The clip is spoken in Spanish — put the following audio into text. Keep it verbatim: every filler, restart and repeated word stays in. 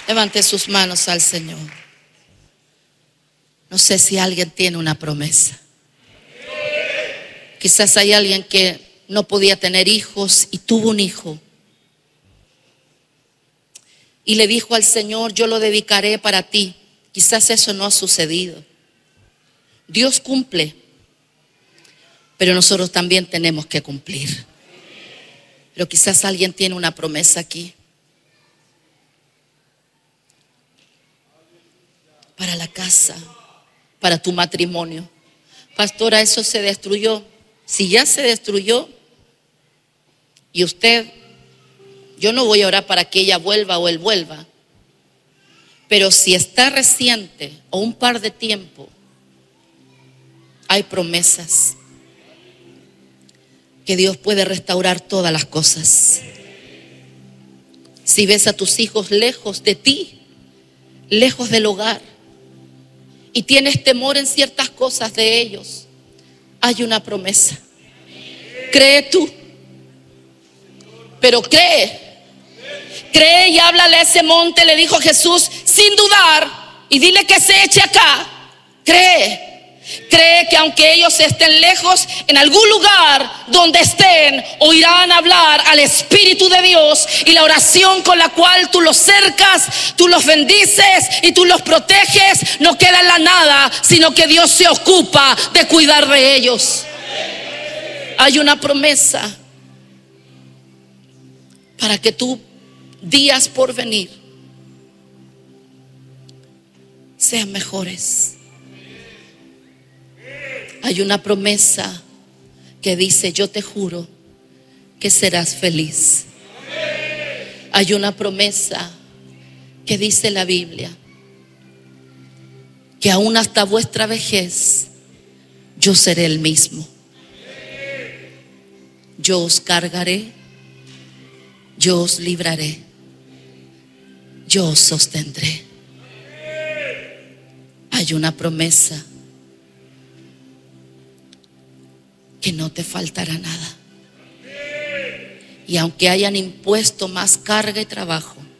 Levante sus manos al Señor. No sé si alguien tiene una promesa. Quizás hay alguien que no podía tener hijos y tuvo un hijo. Y le dijo al Señor, yo lo dedicaré para ti. Quizás eso no ha sucedido. Dios cumple, pero nosotros también tenemos que cumplir. Pero quizás alguien tiene una promesa aquí. Para la casa, para tu matrimonio. Pastora, eso se destruyó. Si ya se destruyó y usted, yo no voy a orar para que ella vuelva o él vuelva, pero si está reciente o un par de tiempo, hay promesas que Dios puede restaurar todas las cosas. Si ves a tus hijos lejos de ti, lejos del hogar, y tienes temor en ciertas cosas de ellos, hay una promesa. Cree tú, pero cree, cree y háblale a ese monte, le dijo Jesús, sin dudar, y dile que se eche acá. Cree. Cree que aunque ellos estén lejos, en algún lugar donde estén, oirán hablar al Espíritu de Dios, y la oración con la cual tú los cercas, tú los bendices y tú los proteges, no queda en la nada, sino que Dios se ocupa de cuidar de ellos. Hay una promesa para que tú, días por venir, sean mejores. Hay una promesa que dice, yo te juro que serás feliz. Hay una promesa que dice la Biblia, que aún hasta vuestra vejez yo seré el mismo. Yo os cargaré, yo os libraré, yo os sostendré. Hay una promesa que no te faltará nada. Y aunque hayan impuesto más carga y trabajo,